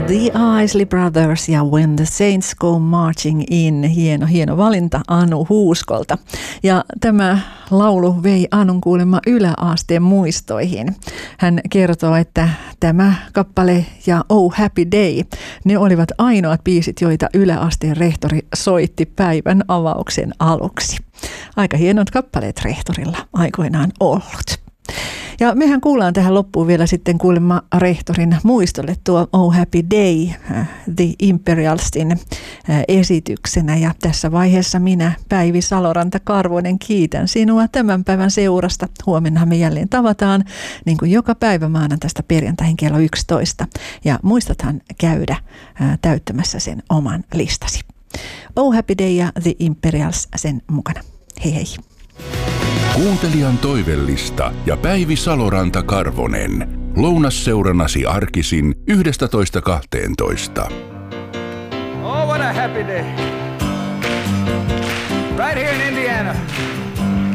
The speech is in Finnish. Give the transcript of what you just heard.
The Isley Brothers ja When the Saints Go Marching In. Hieno valinta Anu Huuskolta. Ja tämä laulu vei Anun kuulemma yläasteen muistoihin. Hän kertoo, että tämä kappale ja Oh Happy Day, ne olivat ainoat biisit, joita yläasteen rehtori soitti päivän avauksen aluksi. Aika hienot kappaleet rehtorilla aikoinaan ollut. Ja mehän kuullaan tähän loppuun vielä sitten kuulemma rehtorin muistolle tuo Oh Happy Day The Imperialstin esityksenä. Ja tässä vaiheessa minä, Päivi Saloranta-Karvonen, kiitän sinua tämän päivän seurasta. Huomenna me jälleen tavataan niin kuin joka päivä maanantaista perjantaihin kello 11. Ja muistathan käydä täyttämässä sen oman listasi. Oh Happy Day ja The Imperials sen mukana. Hei hei. Kuuntelijan toivellista ja Päivi Saloranta-Karvonen. Lounasseurannasi arkisin 11.12. Oh, what a happy day.